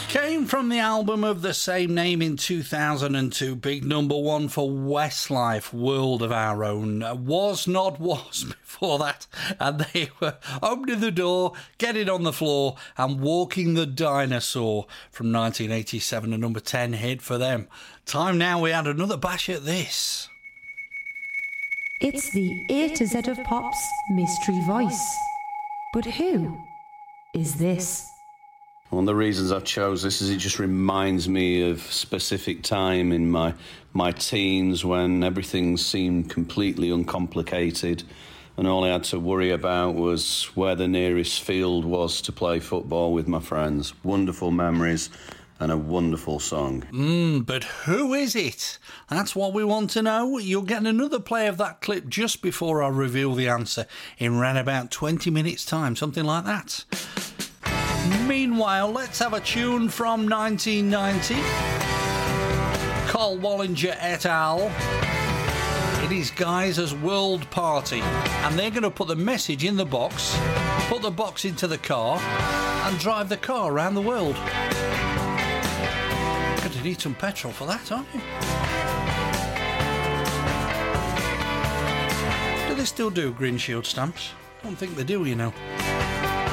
Came from the album of the same name in 2002, big number one for Westlife, World of Our Own. Was Not Was before that, and they were opening the door, getting on the floor, and Walking the Dinosaur from 1987, a number 10 hit for them. Time now we had another bash at this. It's the A to Z of Pop's mystery voice. But who is this? One of the reasons I chose this is it just reminds me of specific time in my teens when everything seemed completely uncomplicated and all I had to worry about was where the nearest field was to play football with my friends. Wonderful memories and a wonderful song. But who is it? That's what we want to know. You'll get another play of that clip just before I reveal the answer in around about 20 minutes' time, something like that. Meanwhile, let's have a tune from 1990. Carl Wallinger et al. It is Geysers World Party. And they're going to put the message in the box, put the box into the car, and drive the car around the world. Going to need some petrol for that, aren't you? Do they still do green shield stamps? I don't think they do, you know.